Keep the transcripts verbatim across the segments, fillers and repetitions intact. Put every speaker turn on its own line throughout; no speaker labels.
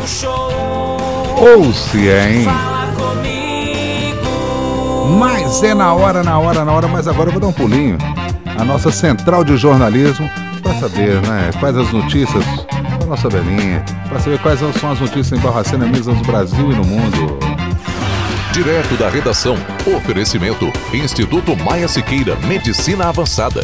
show.
Ou se é, hein?
Fala comigo.
Mas é na hora, na hora, na hora. Mas agora eu vou dar um pulinho. A nossa central de jornalismo para saber, né, quais as notícias da nossa Belinha, para saber quais são as notícias em Barbacena, Minas, no Brasil e no mundo.
Direto da redação, oferecimento Instituto Maia Siqueira, Medicina Avançada.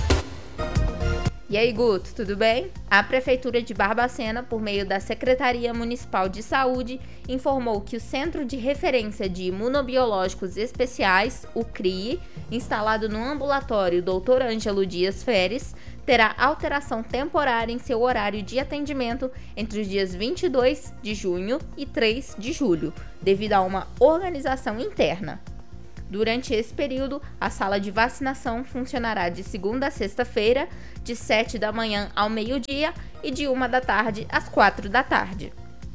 E aí, Guto, tudo bem? A Prefeitura de Barbacena, por meio da Secretaria Municipal de Saúde, informou que o Centro de Referência de Imunobiológicos Especiais, o C R I, instalado no ambulatório doutor Ângelo Dias Feres, terá alteração temporária em seu horário de atendimento entre os dias vinte e dois de junho e três de julho, devido a uma organização interna. Durante esse período, a sala de vacinação funcionará de segunda a sexta-feira, de sete da manhã ao meio-dia e de uma da tarde às quatro da tarde.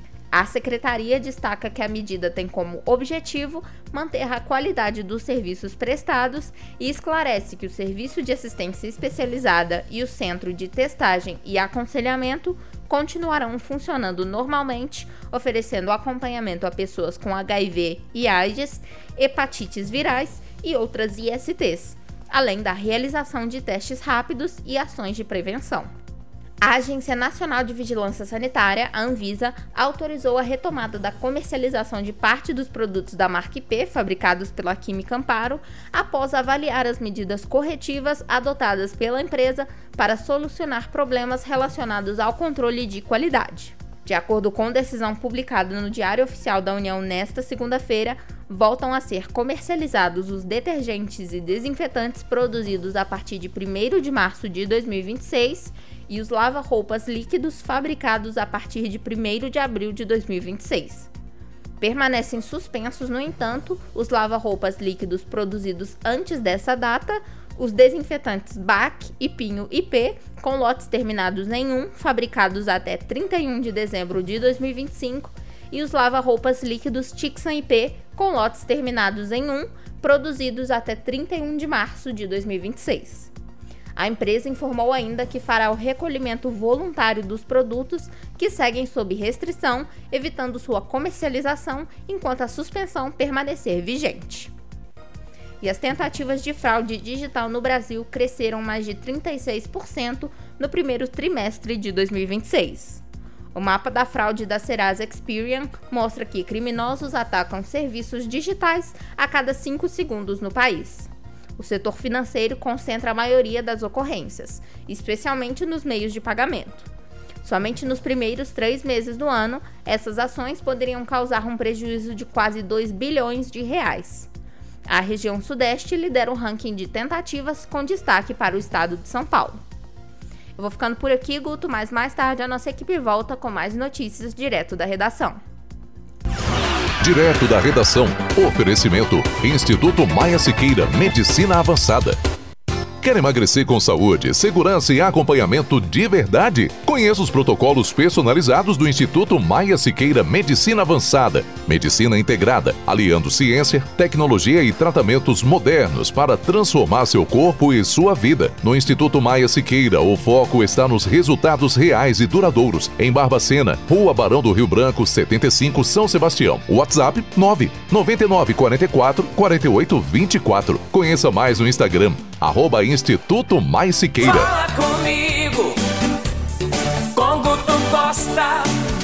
A secretaria destaca que a medida tem como objetivo manter a qualidade dos serviços prestados e esclarece que o Serviço de Assistência Especializada e o Centro de Testagem e Aconselhamento continuarão funcionando normalmente, oferecendo acompanhamento a pessoas com H I V e AIDS, hepatites virais e outras I S Ts, além da realização de testes rápidos e ações de prevenção. A Agência Nacional de Vigilância Sanitária, a Anvisa, autorizou a retomada da comercialização de parte dos produtos da marca I P, fabricados pela Química Amparo, após avaliar as medidas corretivas adotadas pela empresa para solucionar problemas relacionados ao controle de qualidade. De acordo com decisão publicada no Diário Oficial da União nesta segunda-feira, voltam a ser comercializados os detergentes e desinfetantes produzidos a partir de primeiro de março de dois mil e vinte e seis e os lava-roupas líquidos fabricados a partir de primeiro de abril de dois mil e vinte e seis. Permanecem suspensos, no entanto, os lava-roupas líquidos produzidos antes dessa data, os desinfetantes B A C e Pinho I P, com lotes terminados em um, fabricados até trinta e um de dezembro de dois mil e vinte e cinco, e os lava-roupas líquidos Tixan I P, com lotes terminados em um, produzidos até trinta e um de março de dois mil e vinte e seis. A empresa informou ainda que fará o recolhimento voluntário dos produtos que seguem sob restrição, evitando sua comercialização enquanto a suspensão permanecer vigente. E as tentativas de fraude digital no Brasil cresceram mais de trinta e seis por cento no primeiro trimestre de dois mil e vinte e seis. O mapa da fraude da Serasa Experian mostra que criminosos atacam serviços digitais a cada cinco segundos no país. O setor financeiro concentra a maioria das ocorrências, especialmente nos meios de pagamento. Somente nos primeiros três meses do ano, essas ações poderiam causar um prejuízo de quase dois bilhões de reais. A região sudeste lidera o ranking de tentativas, com destaque para o estado de São Paulo. Eu vou ficando por aqui, Guto, mas mais tarde a nossa equipe volta com mais notícias direto da redação.
Direto da redação, oferecimento Instituto Maia Siqueira, Medicina Avançada. Quer emagrecer com saúde, segurança e acompanhamento de verdade? Conheça os protocolos personalizados do Instituto Maia Siqueira Medicina Avançada. Medicina integrada, aliando ciência, tecnologia e tratamentos modernos para transformar seu corpo e sua vida. No Instituto Maia Siqueira, o foco está nos resultados reais e duradouros. Em Barbacena, Rua Barão do Rio Branco, setenta e cinco, São Sebastião. WhatsApp nove nove nove quatro quatro quatro oito dois quatro. Conheça mais no Instagram, arroba Instituto Maia Siqueira.
Fala comigo, com Guto Costa.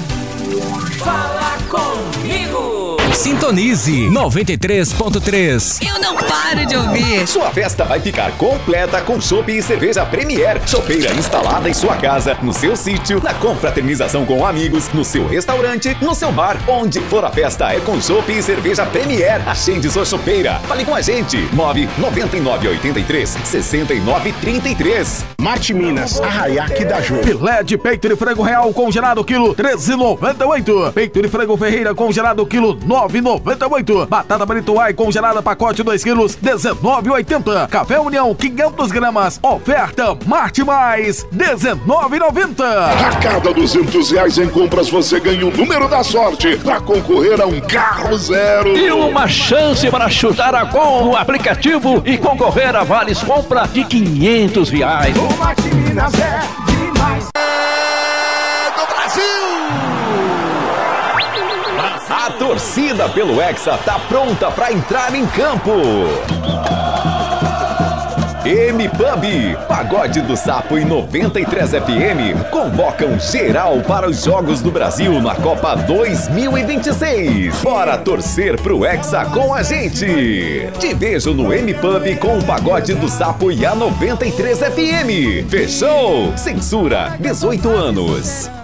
Fala comigo.
Sintonize noventa e três ponto três.
Eu não paro de ouvir.
Sua festa vai ficar completa com chopp e cerveja Premier. Chopeira instalada em sua casa, no seu sítio, na confraternização com amigos, no seu restaurante, no seu bar. Onde for a festa é com chopp e cerveja Premier. Agende sua chopeira. Fale com a gente. nove nove nove oito três seis nove três três.
Marte Minas, Arraiaque da Ju.
Filé de peito de frango real congelado quilo treze reais e noventa e oito centavos. Peito de frango Ferreira congelado quilo nove reais e noventa e oito centavos. Batata Barituai congelada pacote dois quilos dezenove reais e oitenta centavos. Café União quinhentas gramas. Oferta Marte Mais dezenove reais e noventa centavos.
A cada duzentos reais em compras você ganha o número da sorte para concorrer a um carro zero.
E uma chance para chutar a gol no aplicativo e concorrer a vales compra de quinhentos reais.
O Marte Minas é demais.
É do Brasil!
A torcida pelo Hexa tá pronta para entrar em campo. M-Pub, Pagode do Sapo e noventa e três F M convocam geral para os Jogos do Brasil na Copa dois mil e vinte e seis. Bora torcer pro Hexa com a gente. Te vejo no M-Pub com o Pagode do Sapo e a noventa e três F M. Fechou? Censura dezoito anos.